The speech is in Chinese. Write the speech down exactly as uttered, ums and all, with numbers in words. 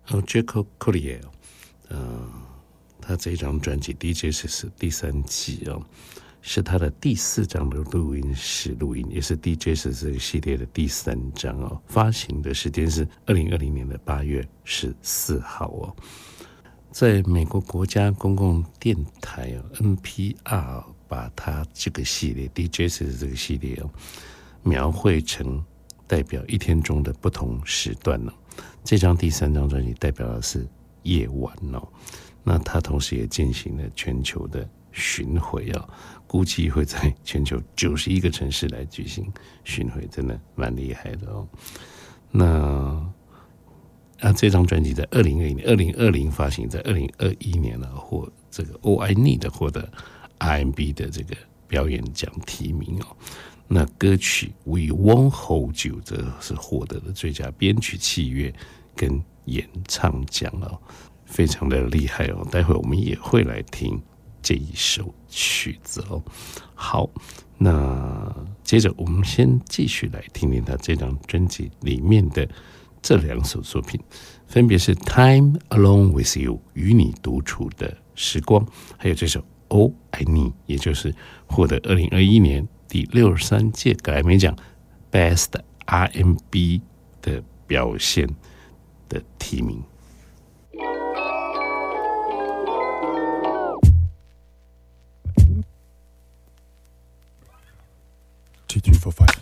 呃 Jaco Collier， 呃，他这张专辑 D J 是第三季哦，是他的第四张的录音室录音，也是 D J 是这个系列的第三张哦。发行的时间是二零二零年的八月十四号哦。在美国国家公共电台哦 N P R 把他这个系列 D J 是这个系列哦描绘成代表一天中的不同时段哦。这张第三张专辑代表的是夜晚哦。那他同时也进行了全球的巡回啊，估计会在全球九十一个城市来举行巡回，真的蛮厉害的哦。那啊，这张专辑在二零二一年、二零二零发行，在二零二一年呢获这个 All I Need 获得 R and B 的这个表演奖提名哦。那歌曲 We Won't Hold You 这是获得了最佳编曲、器乐跟演唱奖哦。非常的厉害哦，待会我们也会来听这一首曲子哦。好，那接着我们先继续来听听他这张专辑里面的这两首作品，分别是 Time Alone With You 与你独处的时光，还有这首 All I Need， 也就是获得二零二一年第六十三届格莱美奖 Best R and B 的表现的提名。 Two, three, four, five.